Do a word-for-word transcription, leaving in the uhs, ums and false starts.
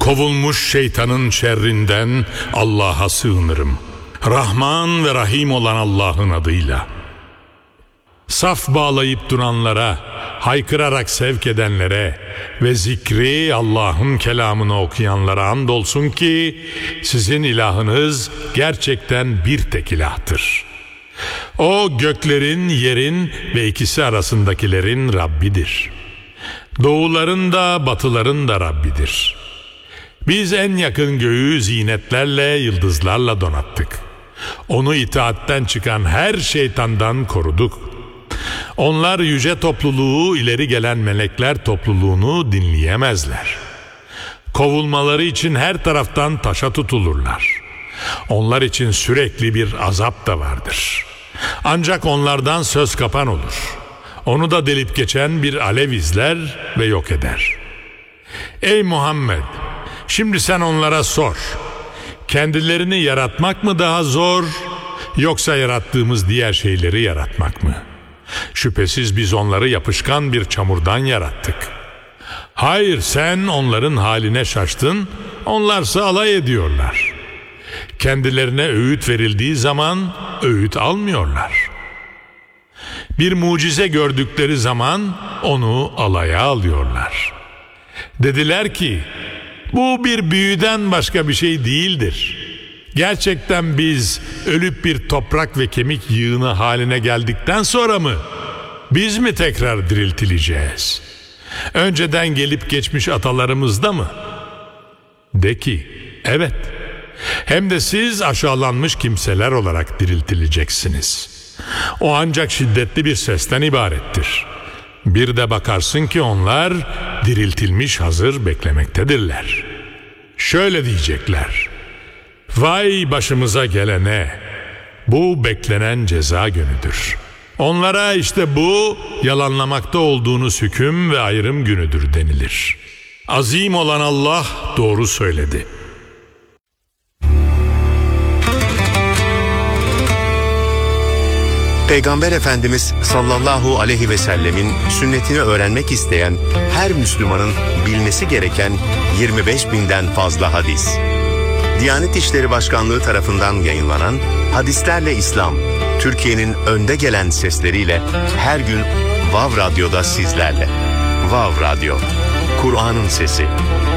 Kovulmuş şeytanın şerrinden Allah'a sığınırım. Rahman ve Rahim olan Allah'ın adıyla. Saf bağlayıp duranlara, haykırarak sevk edenlere ve zikri Allah'ın kelamını okuyanlara andolsun ki sizin ilahınız gerçekten bir tek ilahtır. O göklerin, yerin ve ikisi arasındakilerin Rabbidir. Doğuların da batıların da Rabbidir. Biz en yakın göğü zinetlerle, yıldızlarla donattık. Onu itaatten çıkan her şeytandan koruduk. Onlar yüce topluluğu, ileri gelen melekler topluluğunu dinleyemezler. Kovulmaları için her taraftan taşa tutulurlar. Onlar için sürekli bir azap da vardır. Ancak onlardan söz kapan olur. Onu da delip geçen bir alev izler ve yok eder. Ey Muhammed! Şimdi sen onlara sor. Kendilerini yaratmak mı daha zor, yoksa yarattığımız diğer şeyleri yaratmak mı? Şüphesiz biz onları yapışkan bir çamurdan yarattık. Hayır, sen onların haline şaştın, onlarsa alay ediyorlar. Kendilerine öğüt verildiği zaman öğüt almıyorlar. Bir mucize gördükleri zaman onu alaya alıyorlar. Dediler ki, bu bir büyüden başka bir şey değildir. Gerçekten biz ölüp bir toprak ve kemik yığını haline geldikten sonra mı biz mi tekrar diriltileceğiz? Önceden gelip geçmiş atalarımızda mı? De ki, evet. Hem de siz aşağılanmış kimseler olarak diriltileceksiniz. O ancak şiddetli bir sesten ibarettir. Bir de bakarsın ki onlar diriltilmiş hazır beklemektedirler. Şöyle diyecekler: vay başımıza gelene, bu beklenen ceza günüdür. Onlara işte bu yalanlamakta olduğunuz hüküm ve ayrım günüdür denilir. Azim olan Allah doğru söyledi. Peygamber Efendimiz sallallahu aleyhi ve sellemin sünnetini öğrenmek isteyen her Müslümanın bilmesi gereken yirmi beş binden fazla hadis. Diyanet İşleri Başkanlığı tarafından yayınlanan Hadislerle İslam, Türkiye'nin önde gelen sesleriyle her gün Vav Radyo'da sizlerle. Vav Radyo, Kur'an'ın sesi.